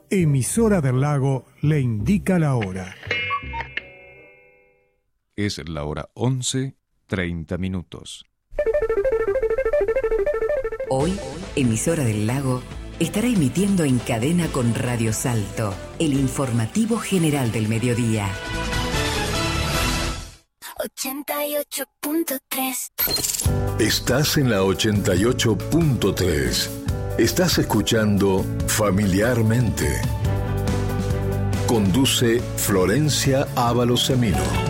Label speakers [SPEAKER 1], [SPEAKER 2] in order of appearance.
[SPEAKER 1] Emisora del Lago le indica la hora.
[SPEAKER 2] Es la hora 11:30.
[SPEAKER 3] Hoy, Emisora del Lago estará emitiendo en cadena con Radio Salto, el informativo general del mediodía.
[SPEAKER 4] 88.3.
[SPEAKER 5] Estás en la 88.3. Estás escuchando Familiarmente. Conduce Florencia Ábalos Semino.